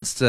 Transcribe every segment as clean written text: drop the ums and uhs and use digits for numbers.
announced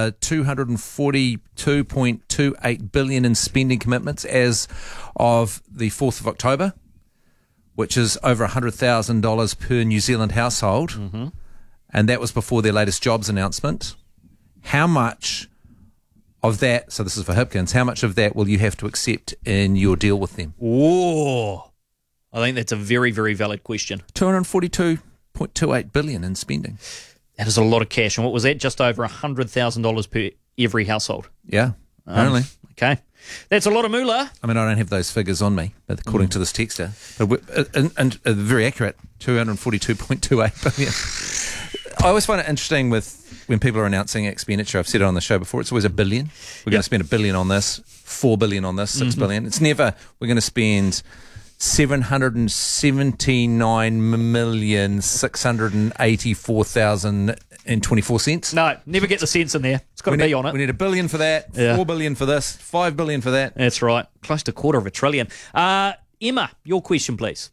$242.28 billion in spending commitments as of the 4th of October, which is over $100,000 per New Zealand household. Mm-hmm. And that was before their latest jobs announcement. How much of that, so this is for Hipkins, how much of that will you have to accept in your deal with them? Oh, I think that's a very, very valid question. $242.28 billion in spending. That is a lot of cash. And what was that? Just over $100,000 per every household. Yeah, apparently. Okay. That's a lot of moolah. I mean, I don't have those figures on me, but according to this texter. But and very accurate, $242.28 billion. I always find it interesting with when people are announcing expenditure. I've said it on the show before. It's always $1 billion. We're going to spend $1 billion on this, $4 billion on this, $6 billion. It's never we're going to spend $779,684,024. No, never get the cents in there. It's got to be on it. We need $1 billion for that, $4 billion for this, $5 billion for that. That's right. Close to $250 billion. Emma, your question, please.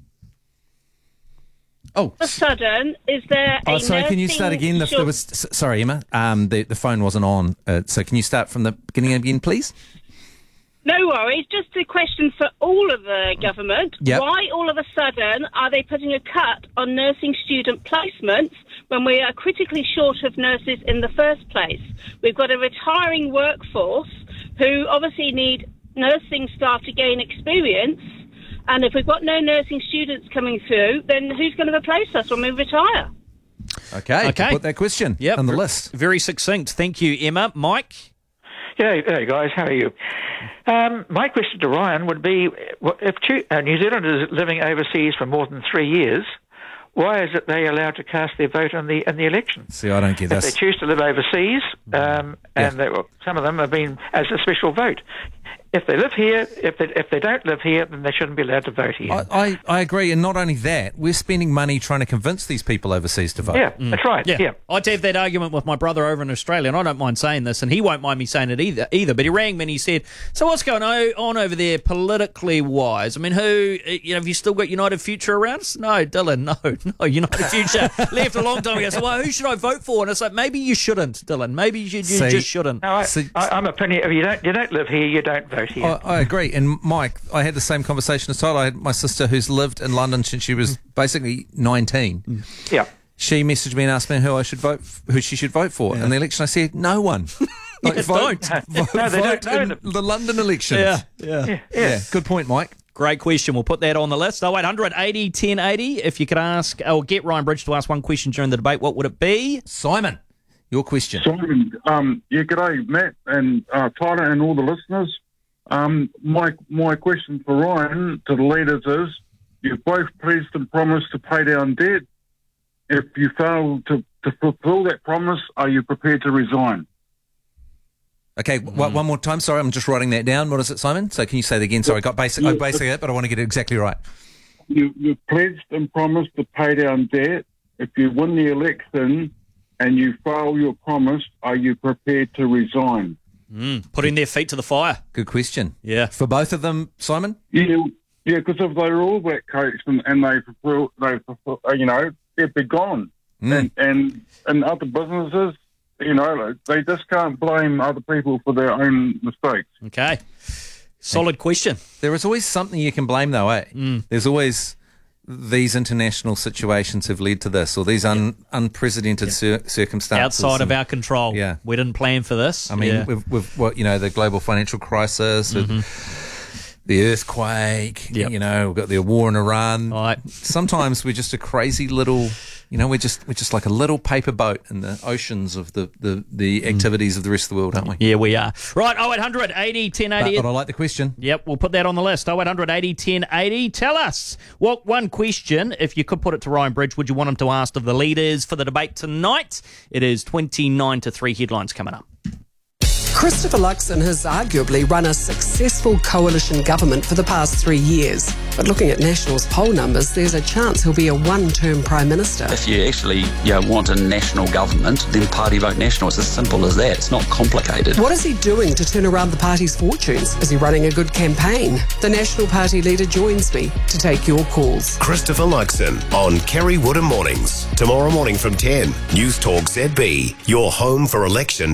Oh, a sudden, is there a sorry, can you start again? Sorry, Emma. The phone wasn't on. So can you start from the beginning again, please? No worries. Just a question for all of the government. Yep. Why all of a sudden are they putting a cut on nursing student placements when we are critically short of nurses in the first place? We've got a retiring workforce who obviously need nursing staff to gain experience. And if we've got no nursing students coming through, then who's going to replace us when we retire? Okay. Put that question on the list. Very succinct. Thank you, Emma. Mike? Hey guys, how are you? My question to Ryan would be, if New Zealand is living overseas for more than 3 years, why is it they allowed to cast their vote in the election? See, I don't get this. If they choose to live overseas, and some of them have been as a special vote. If they live here, if they don't live here, then they shouldn't be allowed to vote here. I agree, and not only that, we're spending money trying to convince these people overseas to vote. Yeah, that's right. Yeah. I'd have that argument with my brother over in Australia, and I don't mind saying this, and he won't mind me saying it either. But he rang me and he said, "So what's going on over there politically wise? I mean, have you still got United Future around us?" No, Dylan, no, United Future left a long time ago. So who should I vote for? And it's like, maybe you shouldn't, Dylan. Maybe you just shouldn't. No, I'm opinion. If you don't live here, you don't vote here. I agree. And Mike, I had the same conversation as Tyler. I had my sister who's lived in London since she was basically 19. Yeah. She messaged me and asked me who she should vote for in the election. I said, no one. Vote in the London election. Yeah. Good point, Mike. Great question. We'll put that on the list. 0800 80 1080. If you could ask or get Ryan Bridge to ask one question during the debate, what would it be? Simon, your question. Simon, g'day, Matt and Tyler and all the listeners. My question for Ryan to the leaders is, you've both pledged and promised to pay down debt. If you fail to fulfill that promise, are you prepared to resign? Okay, one more time. Sorry, I'm just writing that down. What is it, Simon? So can you say that again? Sorry, I got basically it, but I want to get it exactly right. You've pledged and promised to pay down debt. If you win the election and you fail your promise, are you prepared to resign? Putting their feet to the fire. Good question. Yeah. For both of them, Simon? Yeah, because if they're all black coats and they'd be gone. And other businesses, they just can't blame other people for their own mistakes. Okay. Solid question. There is always something you can blame, though, eh? There's always these international situations have led to this, or these unprecedented circumstances outside of our control. Yeah, we didn't plan for this. I mean, we've the global financial crisis, the earthquake. Yep. We've got the war in Iran. Right. Sometimes we're just a crazy little. We're just like a little paper boat in the oceans of the activities of the rest of the world, aren't we? Yeah, we are. Right, 0800 80 1080. But I like the question. Yep, we'll put that on the list. 0800 80 1080. Tell us, what one question, if you could put it to Ryan Bridge, would you want him to ask of the leaders for the debate tonight? It is 29-3 headlines coming up. Christopher Luxon has arguably run a successful coalition government for the past 3 years. But looking at National's poll numbers, there's a chance he'll be a one-term Prime Minister. If you actually want a national government, then party vote National. It's as simple as that. It's not complicated. What is he doing to turn around the party's fortunes? Is he running a good campaign? The National Party leader joins me to take your calls. Christopher Luxon on Kerry Woodham Mornings. Tomorrow morning from 10. News Talk ZB. Your home for election